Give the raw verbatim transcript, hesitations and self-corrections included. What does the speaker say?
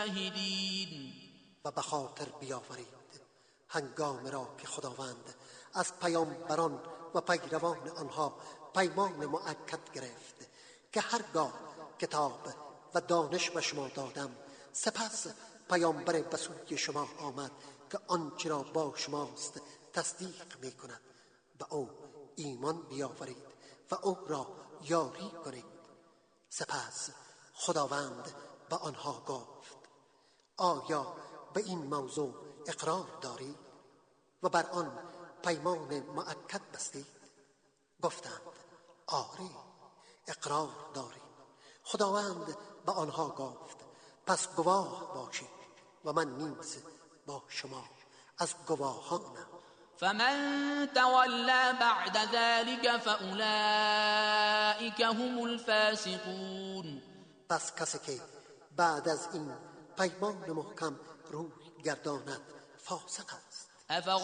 و به خاطر بیاورید هنگام را که خداوند از پیامبران و پیروان آنها پیمان مؤکد گرفت که هرگاه کتاب و دانش به شما دادم سپس پیامبر به سوی شما آمد که آنچه را با شماست تصدیق می کند به او ایمان بیاورید و او را یاری کنید. سپس خداوند به آنها گفت آیا به این موضوع اقرار دارید و بر آن پیمان مؤکد بستید؟ گفتند آری اقرار داریم. خداوند به آنها گفت پس گواه باشید و من نیز با شما از گواهانم. فمن تولى بعد ذلك فأولئك هم الفاسقون. پس کسی که بعد از این پیمان محکم روی گرداند فاسق است.